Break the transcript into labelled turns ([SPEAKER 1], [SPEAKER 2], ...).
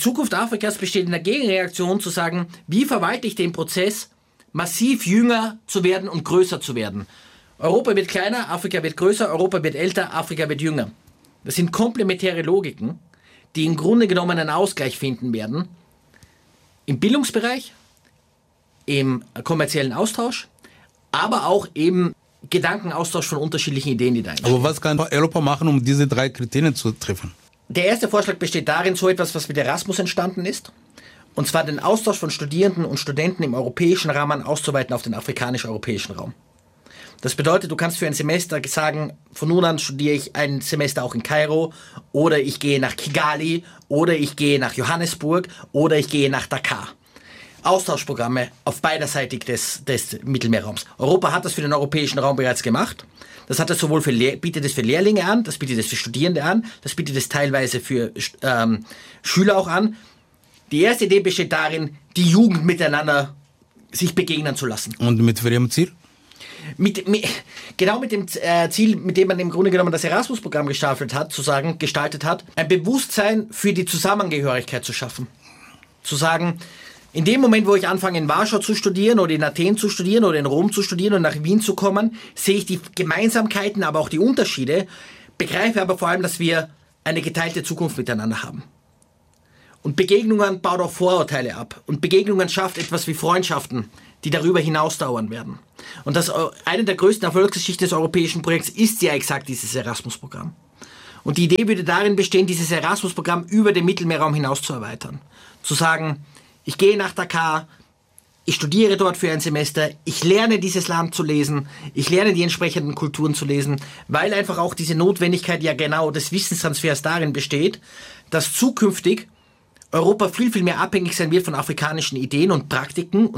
[SPEAKER 1] Zukunft Afrikas besteht in der Gegenreaktion zu sagen, wie verwalte ich den Prozess, massiv jünger zu werden und größer zu werden. Europa wird kleiner, Afrika wird größer, Europa wird älter, Afrika wird jünger. Das sind komplementäre Logiken, die im Grunde genommen einen Ausgleich finden werden. Im Bildungsbereich, im kommerziellen Austausch, aber auch im Gedankenaustausch von unterschiedlichen Ideen, die da entstehen.
[SPEAKER 2] Aber was kann Europa machen, um diese 3 Kriterien zu treffen?
[SPEAKER 1] Der erste Vorschlag besteht darin, so etwas, was mit Erasmus entstanden ist, und zwar den Austausch von Studierenden und Studenten im europäischen Rahmen auszuweiten auf den afrikanisch-europäischen Raum. Das bedeutet, du kannst für ein Semester sagen, von nun an studiere ich ein Semester auch in Kairo, oder ich gehe nach Kigali, oder ich gehe nach Johannesburg, oder ich gehe nach Dakar. Austauschprogramme auf beiderseitig des Mittelmeerraums. Europa hat das für den europäischen Raum bereits gemacht. Das hat es sowohl bietet es für Lehrlinge an, das bietet es für Studierende an, das bietet es teilweise für Schüler auch an. Die erste Idee besteht darin, die Jugend miteinander sich begegnen zu lassen.
[SPEAKER 2] Und mit welchem Ziel?
[SPEAKER 1] Genau mit dem Ziel, mit dem man im Grunde genommen das Erasmus-Programm gestaltet hat, ein Bewusstsein für die Zusammengehörigkeit zu schaffen. Zu sagen, in dem Moment, wo ich anfange, in Warschau zu studieren oder in Athen zu studieren oder in Rom zu studieren und nach Wien zu kommen, sehe ich die Gemeinsamkeiten, aber auch die Unterschiede, begreife aber vor allem, dass wir eine geteilte Zukunft miteinander haben. Und Begegnungen baut auch Vorurteile ab. Und Begegnungen schafft etwas wie Freundschaften, die darüber hinaus dauern werden. Und eine der größten Erfolgsgeschichten des europäischen Projekts ist ja exakt dieses Erasmus-Programm. Und die Idee würde darin bestehen, dieses Erasmus-Programm über den Mittelmeerraum hinaus zu erweitern. Zu sagen, ich gehe nach Dakar, ich studiere dort für ein Semester, ich lerne dieses Land zu lesen, ich lerne die entsprechenden Kulturen zu lesen, weil einfach auch diese Notwendigkeit ja genau des Wissenstransfers darin besteht, dass zukünftig Europa viel, viel mehr abhängig sein wird von afrikanischen Ideen und Praktiken.